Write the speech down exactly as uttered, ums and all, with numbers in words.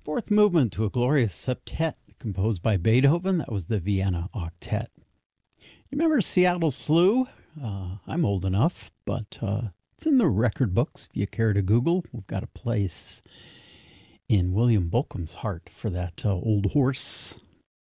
Fourth movement to a glorious septet composed by Beethoven. That was the Vienna Octet. You remember Seattle Slew? Uh, I'm old enough, but uh, it's in the record books. If you care to Google, we've got a place in William Bolcom's heart for that uh, old horse.